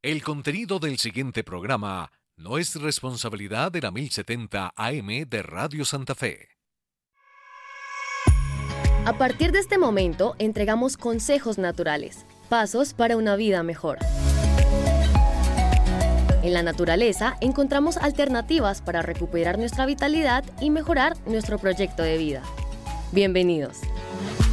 El contenido del siguiente programa no es responsabilidad de la 1070 AM de Radio Santa Fe. A partir de este momento, entregamos consejos naturales, pasos para una vida mejor. En la naturaleza encontramos alternativas para recuperar nuestra vitalidad y mejorar nuestro proyecto de vida. Bienvenidos.